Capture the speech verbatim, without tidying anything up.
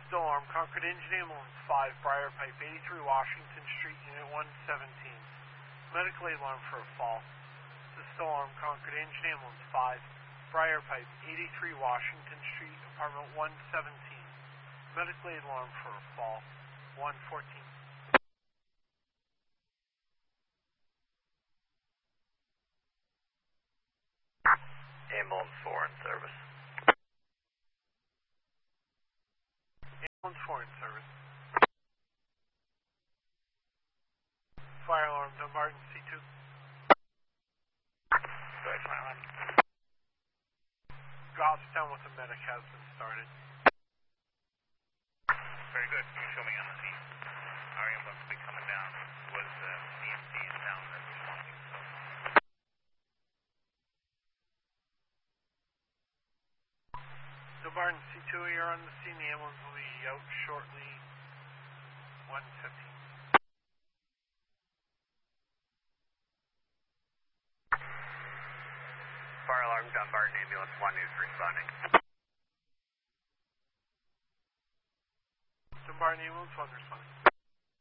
Still armed. Concord Engine Ambulance five, Briar Pipe, eighty-three Washington Street, Unit one seventeen. Medical aid alarm for a fall. This is still armed. Concord Engine Ambulance five, Briar Pipe, eighty-three Washington Street, Apartment one seventeen. Medical aid alarm for a fall. one fourteen. Ambulance four in service. Ambulance four in service. Fire alarm, Dumbarton C two. Sorry, fire alarm. Goffstown with a medic has been started. Very good. Can you show me on the scene? Our ambulance will be coming down. Was uh, E M T in town that responding? Dumbarton C two, you're on the scene. The ambulance will be out shortly. one fifteen. Fire alarm, Dumbarton Ambulance one is responding. Dumbarton Ambulance one responding.